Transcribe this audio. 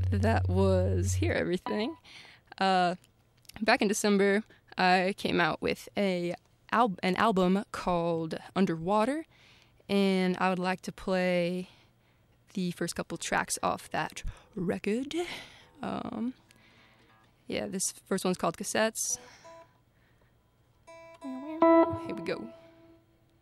That was Hear Everything. Back in December, I came out with an album called Underwater, and I would like to play the first couple tracks off that record. This first one's called Cassettes. Here we go.